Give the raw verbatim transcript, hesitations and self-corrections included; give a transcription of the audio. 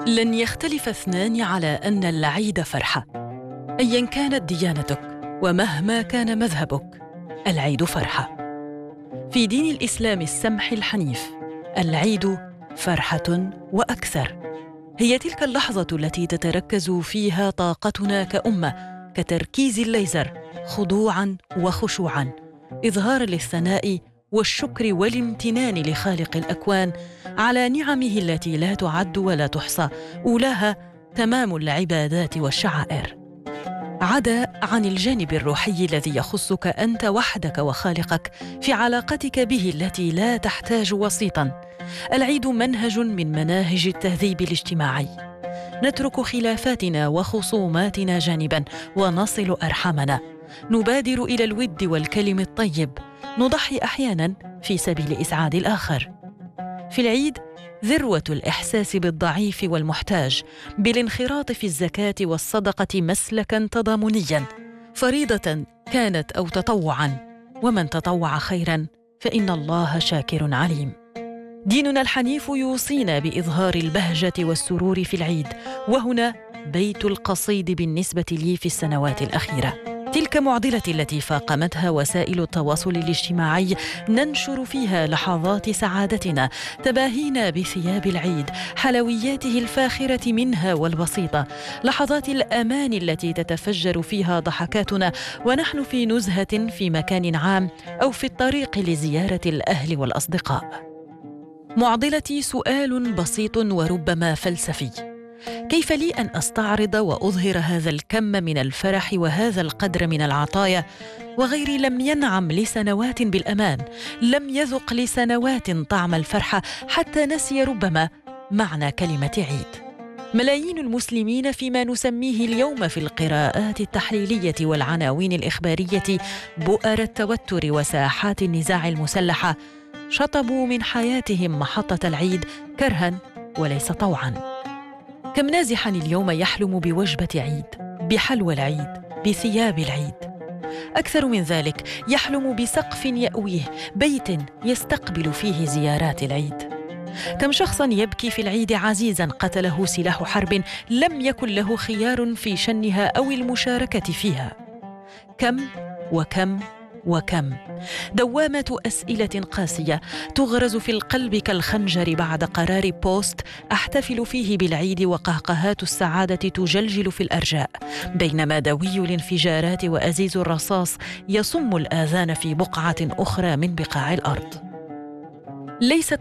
لن يختلف اثنان على أن العيد فرحة، أياً كانت ديانتك ومهما كان مذهبك، العيد فرحة. في دين الإسلام السمح الحنيف، العيد فرحة وأكثر. هي تلك اللحظة التي تتركز فيها طاقتنا كأمة كتركيز الليزر، خضوعاً وخشوعاً، إظهاراً للثناء والشكر والامتنان لخالق الأكوان على نعمه التي لا تعد ولا تحصى، أولاها تمام العبادات والشعائر. عدا عن الجانب الروحي الذي يخصك أنت وحدك وخالقك في علاقتك به التي لا تحتاج وسيطاً، العيد منهج من مناهج التهذيب الاجتماعي. نترك خلافاتنا وخصوماتنا جانباً ونصل أرحامنا، نبادر إلى الود والكلم الطيب، نضحي أحياناً في سبيل إسعاد الآخر. في العيد ذروة الإحساس بالضعيف والمحتاج، بالانخراط في الزكاة والصدقة مسلكاً تضامنياً، فريضة كانت أو تطوعاً، ومن تطوع خيراً فإن الله شاكر عليم. ديننا الحنيف يوصينا بإظهار البهجة والسرور في العيد، وهنا بيت القصيد بالنسبة لي في السنوات الأخيرة. تلك معضلة التي فاقمتها وسائل التواصل الاجتماعي، ننشر فيها لحظات سعادتنا، تباهينا بثياب العيد، حلوياته الفاخرة منها والبسيطة، لحظات الأمان التي تتفجر فيها ضحكاتنا ونحن في نزهة في مكان عام أو في الطريق لزيارة الأهل والأصدقاء. معضلتي سؤال بسيط وربما فلسفي: كيف لي أن أستعرض وأظهر هذا الكم من الفرح وهذا القدر من العطايا وغيري لم ينعم لسنوات بالأمان، لم يذق لسنوات طعم الفرحة، حتى نسي ربما معنى كلمة عيد؟ ملايين المسلمين فيما نسميه اليوم في القراءات التحليلية والعناوين الإخبارية بؤر التوتر وساحات النزاع المسلحة شطبوا من حياتهم محطة العيد كرها وليس طوعا. كم نازحا اليوم يحلم بوجبة عيد، بحلوى العيد، بثياب العيد. أكثر من ذلك، يحلم بسقف يأويه، بيت يستقبل فيه زيارات العيد. كم شخصا يبكي في العيد عزيزا قتله سلاح حرب لم يكن له خيار في شنها أو المشاركة فيها. كم وكم وكم دوامة أسئلة قاسية تغرز في القلب كالخنجر بعد قرار بوست أحتفل فيه بالعيد، وقهقهات السعادة تجلجل في الأرجاء، بينما دوي الانفجارات وأزيز الرصاص يصم الآذان في بقعة أخرى من بقاع الأرض. ليست